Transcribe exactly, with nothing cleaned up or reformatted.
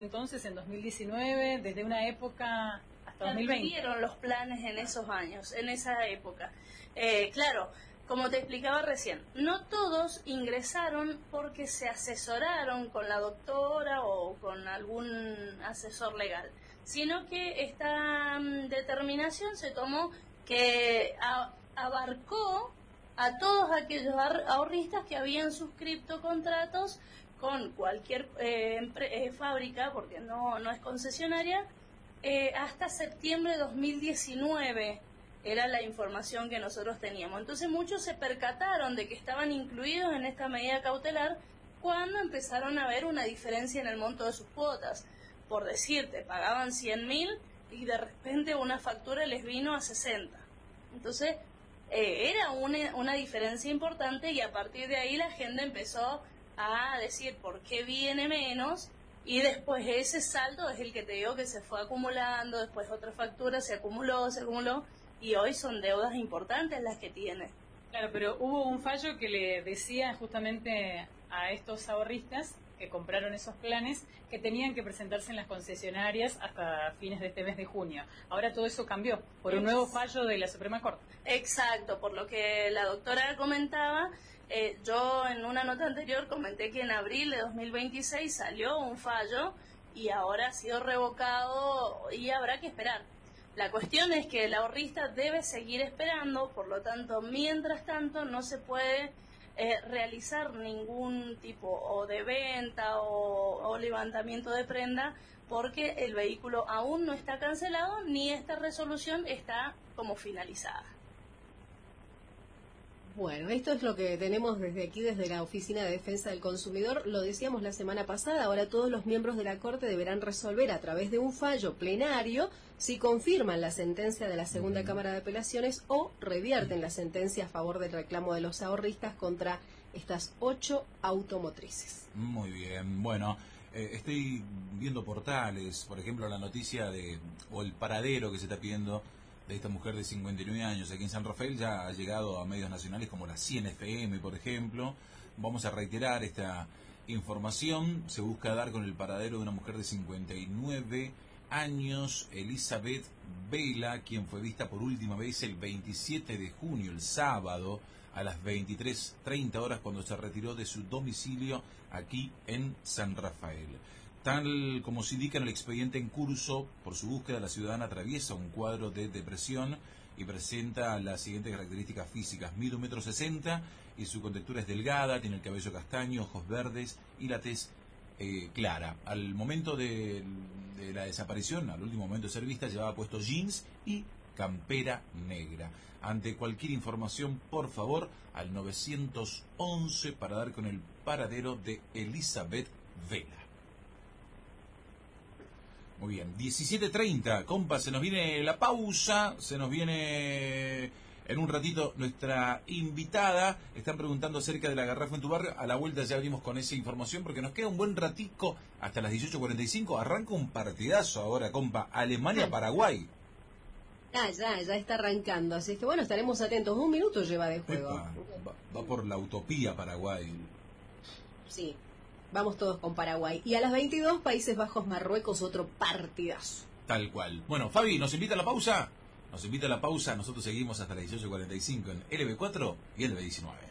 Entonces, en dos mil diecinueve, desde una época hasta dos mil veinte. Cambiaron los planes en esos años, en esa época. Eh, claro, como te explicaba recién, no todos ingresaron porque se asesoraron con la doctora o con algún asesor legal, sino que esta um, determinación se tomó que a, abarcó a todos aquellos ahorristas que habían suscrito contratos con cualquier eh, eh, fábrica, porque no, no es concesionaria, eh, hasta septiembre de dos mil diecinueve era la información que nosotros teníamos. Entonces muchos se percataron de que estaban incluidos en esta medida cautelar cuando empezaron a ver una diferencia en el monto de sus cuotas. Por decirte, pagaban cien mil y de repente una factura les vino a sesenta. Entonces eh, era una, una diferencia importante y a partir de ahí la gente empezó a decir por qué viene menos, y después ese saldo es el que te digo que se fue acumulando, después otra factura se acumuló, se acumuló, y hoy son deudas importantes las que tiene. Claro, pero hubo un fallo que le decía justamente a estos ahorristas que compraron esos planes que tenían que presentarse en las concesionarias hasta fines de este mes de junio. Ahora todo eso cambió por un nuevo fallo de la Suprema Corte. Exacto, por lo que la doctora comentaba, eh, yo en una nota anterior comenté que en abril de dos mil veintiséis salió un fallo y ahora ha sido revocado y habrá que esperar. La cuestión es que el ahorrista debe seguir esperando, por lo tanto, mientras tanto no se puede eh, realizar ningún tipo o de venta o, o levantamiento de prenda, porque el vehículo aún no está cancelado ni esta resolución está como finalizada. Bueno, esto es lo que tenemos desde aquí, desde la Oficina de Defensa del Consumidor. Lo decíamos la semana pasada, ahora todos los miembros de la Corte deberán resolver a través de un fallo plenario si confirman la sentencia de la Segunda Cámara de Apelaciones o revierten la sentencia a favor del reclamo de los ahorristas contra estas ocho automotrices. Muy bien, bueno, eh, estoy viendo portales, por ejemplo, la noticia de, o el paradero que se está pidiendo de esta mujer de cincuenta y nueve años aquí en San Rafael, ya ha llegado a medios nacionales como la cien F M, por ejemplo. Vamos a reiterar esta información. Se busca dar con el paradero de una mujer de cincuenta y nueve años, Elizabeth Vela, quien fue vista por última vez el veintisiete de junio, el sábado, a las veintitrés treinta horas, cuando se retiró de su domicilio aquí en San Rafael. Tal como se indica en el expediente en curso, por su búsqueda la ciudadana atraviesa un cuadro de depresión y presenta las siguientes características físicas. Mide un metro sesenta y su contextura es delgada, tiene el cabello castaño, ojos verdes y la tez eh, clara. Al momento de, de la desaparición, al último momento de ser vista, llevaba puesto jeans y campera negra. Ante cualquier información, por favor, al nueve once para dar con el paradero de Elizabeth Vela. Muy bien, diecisiete treinta, compa, se nos viene la pausa, se nos viene en un ratito nuestra invitada. Están preguntando acerca de la garrafa en tu barrio. A la vuelta ya abrimos con esa información porque nos queda un buen ratico hasta las dieciocho cuarenta y cinco. Arranca un partidazo ahora, compa, Alemania-Paraguay. Ah, ya, ya está arrancando, así que bueno, estaremos atentos. Un minuto lleva de juego. Epa, va, va por la utopía Paraguay. Sí. Vamos todos con Paraguay. Y a las veintidós, Países Bajos, Marruecos, otro partidazo. Tal cual. Bueno, Fabi, ¿nos invita a la pausa? Nos invita a la pausa. Nosotros seguimos hasta las dieciocho cuarenta y cinco en L B cuatro y L B diecinueve.